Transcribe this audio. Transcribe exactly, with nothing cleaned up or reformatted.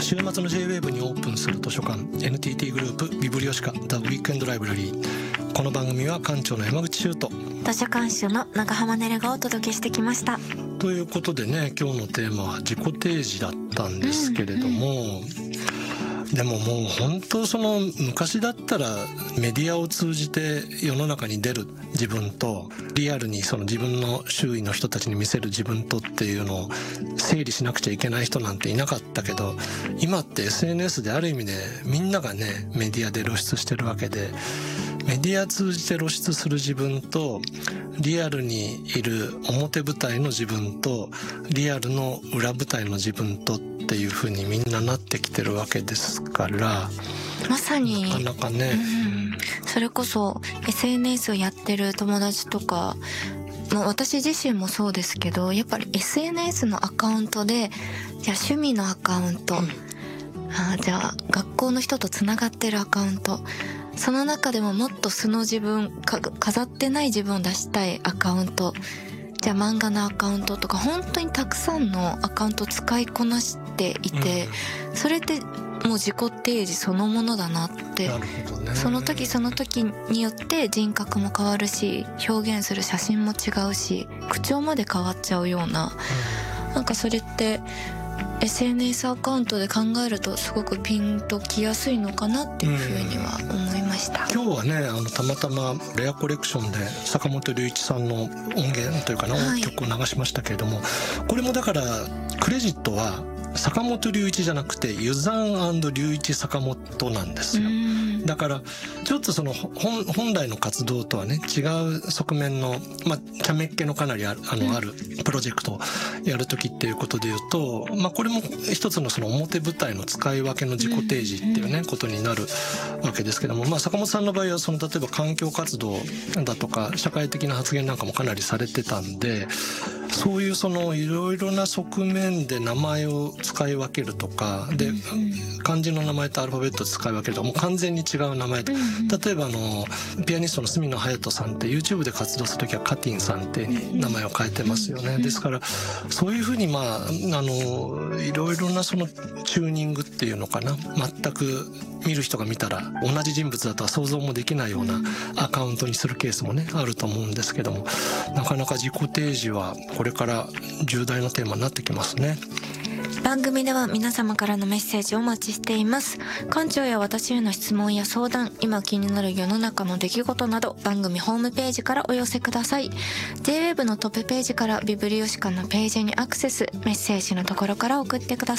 週末の ジェイウェーブ にオープンする図書館 エヌティーティー グループビブリオシカ The Weekend Library。 この番組は館長の山口修斗、 図書館主の長浜ねるがお届けしてきました。 ということでね、今日のテーマは自己提示だったんですけれども、うんうん、でももう本当その昔だったらメディアを通じて世の中に出る自分とリアルにその自分の周囲の人たちに見せる自分とっていうのを整理しなくちゃいけない人なんていなかったけど、今って エスエヌエス である意味でみんながねメディアで露出してるわけで、メディア通じて露出する自分とリアルにいる表舞台の自分とリアルの裏舞台の自分とっていう風にみんななってきてるわけですから、 まさになかなかね、 うん、それこそ エスエヌエス をやってる友達とか、まあ、私自身もそうですけど、やっぱり エスエヌエス のアカウントで、じゃあ趣味のアカウント、うん、あじゃあ学校の人とつながってるアカウント、その中でももっと素の自分か飾ってない自分を出したいアカウント、じゃあ漫画のアカウントとか、本当にたくさんのアカウントを使いこなしていて、うん、それってもう自己提示そのものだなって。 なるほどね。 その時その時によって人格も変わるし、表現する写真も違うし、口調まで変わっちゃうような、うん、なんかそれってエスエヌエス アカウントで考えるとすごくピンときやすいのかなっていうふうには思いました。 うん、今日はね、あのたまたまレアコレクションで坂本龍一さんの音源というかな、はい、曲を流しましたけれども、これもだからクレジットは坂本龍一じゃなくてユザン&龍一坂本なんですよ。だからちょっとその 本, 本来の活動とはね違う側面の、まあ、キャメッケのかなりある、あのあるプロジェクトをやるときっていうことでいうと、まあ、これも一つのその表舞台の使い分けの自己提示っていうねことになるわけですけども、まあ、坂本さんの場合はその例えば環境活動だとか社会的な発言なんかもかなりされてたんで、そういうそのいろいろな側面で名前を使い分けるとかで、漢字の名前とアルファベットで使い分けるとかもう完全に違う名前で、例えばあのピアニストの角野隼人さんって YouTube で活動するときはカティンさんって名前を変えてますよね。ですからそういうふうにまああのいろいろなそのチューニングっていうのかな、全く見る人が見たら同じ人物だとは想像もできないようなアカウントにするケースもねあると思うんですけども、なかなか自己提示はこれから重大なテーマになってきますね。 番組では皆様からのメッセージをお待ちしています。館長や私への質問や相談、今気になる世の中の出来事など番組ホームページからお寄せください。 ジェイウェーブ のトップページからビブリオシカのページにアクセス、メッセージのところから送ってください。